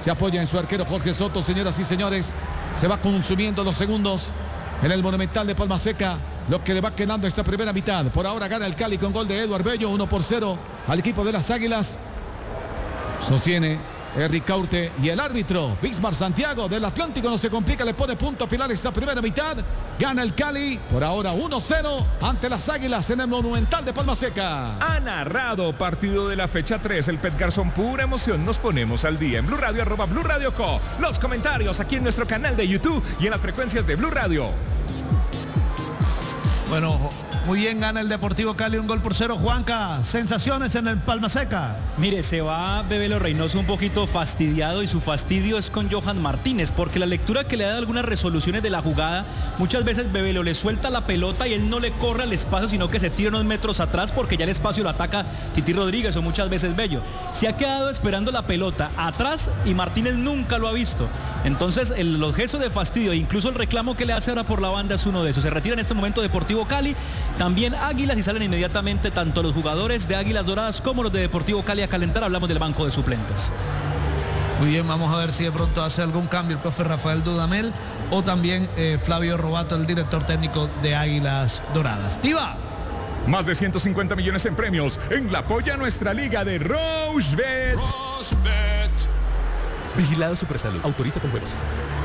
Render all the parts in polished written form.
Se apoya en su arquero Jorge Soto, señoras y señores. Se va consumiendo los segundos en el Monumental de Palma Seca. Lo que le va quedando esta primera mitad. Por ahora gana el Cali con gol de Eduard Bello, 1-0 al equipo de las Águilas. Sostiene Eric Caurte y el árbitro Bismar Santiago del Atlántico. No se complica, le pone punto final esta primera mitad. Gana el Cali por ahora 1-0 ante las Águilas en el Monumental de Palma Seca. Ha narrado partido de la fecha 3 el Pet Garzón, pura emoción. Nos ponemos al día en Blue Radio, @Blue Radio Co. Los comentarios aquí en nuestro canal de YouTube y en las frecuencias de Blue Radio. Bueno, muy bien, gana el Deportivo Cali 1-0. Juanca, sensaciones en el Palma Seca. Mire, se va Bebelo Reynoso un poquito fastidiado y su fastidio es con Johan Martínez, porque la lectura que le da algunas resoluciones de la jugada, muchas veces Bebelo le suelta la pelota y él no le corre al espacio, sino que se tira unos metros atrás porque ya el espacio lo ataca Titi Rodríguez o muchas veces Bello. Se ha quedado esperando la pelota atrás y Martínez nunca lo ha visto. Entonces, los gestos de fastidio, incluso el reclamo que le hace ahora por la banda es uno de esos. Se retira en este momento Deportivo Cali, también Águilas, y salen inmediatamente tanto los jugadores de Águilas Doradas como los de Deportivo Cali a calentar. Hablamos del banco de suplentes. Muy bien, vamos a ver si de pronto hace algún cambio el profe Rafael Dudamel o también Flavio Robato, el director técnico de Águilas Doradas. ¡Tiva! Más de 150 millones en premios en la polla nuestra liga de Rochebet. Vigilado Supersalud. Autoriza con juegos.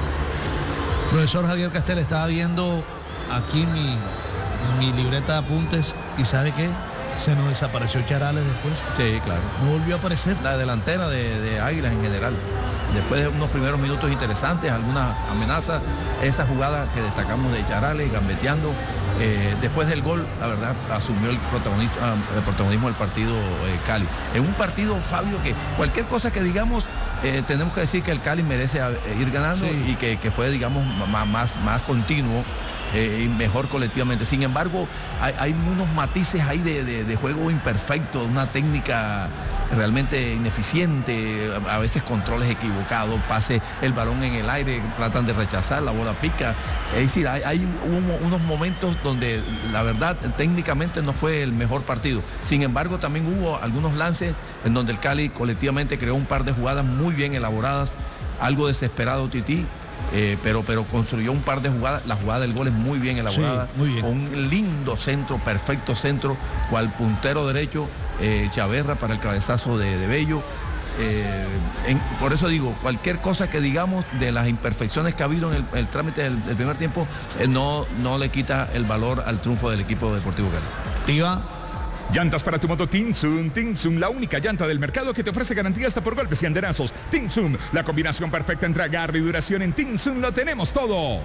Profesor Javier Castel, estaba viendo aquí mi libreta de apuntes y ¿sabe qué? Se nos desapareció Charales después. Sí, claro. No volvió a aparecer. La delantera de Águilas en general. Después de unos primeros minutos interesantes, algunas amenazas, esa jugada que destacamos de Charales, gambeteando, después del gol, la verdad, asumió el protagonismo del partido Cali. En un partido, Fabio, que cualquier cosa que digamos, tenemos que decir que el Cali merece ir ganando, sí, y que fue, digamos, más continuo y mejor colectivamente. Sin embargo, hay unos matices ahí de juego imperfecto, una técnica realmente ineficiente, a veces controles equivocados, pase el balón en el aire, tratan de rechazar, la bola pica. Es decir, hay unos momentos donde la verdad técnicamente no fue el mejor partido. Sin embargo, también hubo algunos lances en donde el Cali colectivamente creó un par de jugadas muy bien elaboradas, algo desesperado Tití. Pero construyó un par de jugadas. La jugada del gol es muy bien elaborada, sí, muy bien. Con un lindo centro, perfecto centro, cual puntero derecho, Chaverra para el cabezazo de Bello. Por eso digo, cualquier cosa que digamos de las imperfecciones que ha habido en el trámite del primer tiempo, no le quita el valor al triunfo del equipo Deportivo Cali. Tiva. Llantas para tu moto Tinsum, la única llanta del mercado que te ofrece garantía hasta por golpes y andenazos. Tinsum, la combinación perfecta entre agarre y duración. En Tinsum lo tenemos todo.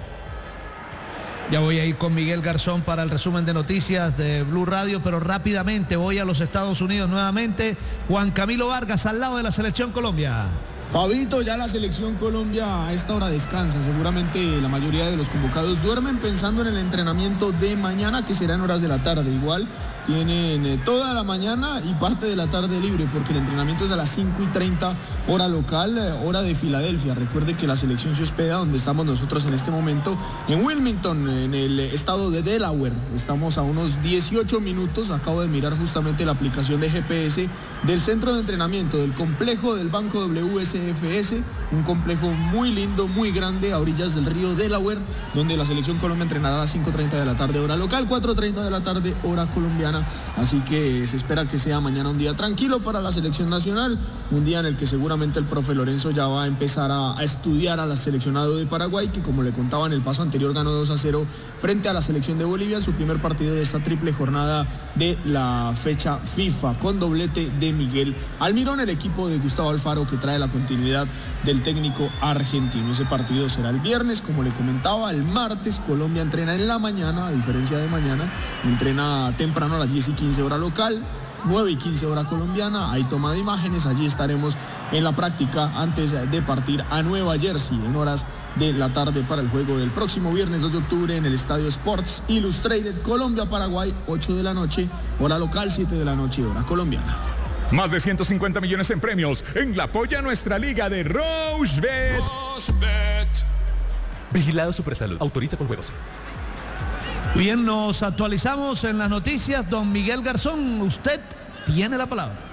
Ya voy a ir con Miguel Garzón para el resumen de noticias de Blue Radio, pero rápidamente voy a los Estados Unidos nuevamente. Juan Camilo Vargas al lado de la Selección Colombia. Fabito, ya la Selección Colombia a esta hora descansa. Seguramente la mayoría de los convocados duermen pensando en el entrenamiento de mañana, que será en horas de la tarde. Igual tienen toda la mañana y parte de la tarde libre, porque el entrenamiento es a las 5:30 hora local, hora de Filadelfia. Recuerde que la selección se hospeda donde estamos nosotros en este momento, en Wilmington, en el estado de Delaware. Estamos a unos 18 minutos. Acabo de mirar justamente la aplicación de GPS del centro de entrenamiento del complejo del Banco WSFS, un complejo muy lindo, muy grande, a orillas del río Delaware, donde la Selección Colombia entrenará a las 5:30 de la tarde hora local, 4:30 de la tarde hora colombiana. Así que se espera que sea mañana un día tranquilo para la selección nacional, un día en el que seguramente el profe Lorenzo ya va a empezar a estudiar al seleccionado de Paraguay, que como le contaba en el paso anterior ganó 2-0 frente a la selección de Bolivia en su primer partido de esta triple jornada de la fecha FIFA, con doblete de Miguel Almirón, el equipo de Gustavo Alfaro, que trae la continuidad del técnico argentino. Ese partido será el viernes, como le comentaba. El martes Colombia entrena en la mañana, a diferencia de mañana, entrena temprano a las 10:15 hora local, 9:15 hora colombiana. Hay toma de imágenes, allí estaremos en la práctica antes de partir a Nueva Jersey en horas de la tarde para el juego del próximo viernes 2 de octubre en el Estadio Sports Illustrated, Colombia-Paraguay, 8 de la noche, hora local, 7 de la noche, hora colombiana. Más de 150 millones en premios en la polla nuestra liga de Rochebet. Vigilado Supersalud. Autoriza con juegos. Bien, nos actualizamos en las noticias. Don Miguel Garzón, usted tiene la palabra.